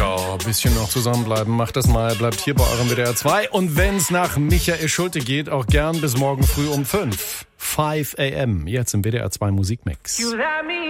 Ja, ein bisschen noch zusammenbleiben. Macht das mal. Bleibt hier bei eurem WDR 2. Und wenn's nach Michael Schulte geht, auch gern bis morgen früh um 5 am. Jetzt im WDR 2 Musikmix.